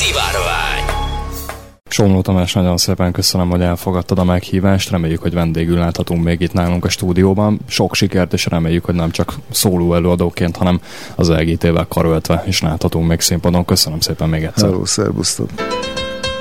Szivárvány. Somló Tamás, nagyon szépen köszönöm, hogy elfogadtad a meghívást. Reméljük, hogy vendégül láthatunk még itt nálunk a stúdióban. Sok sikert, és reméljük, hogy nem csak szóló előadóként, hanem az EGT-vel karöltve is láthatunk még színpadon. Köszönöm szépen még egyszer. Hello, szervusztok!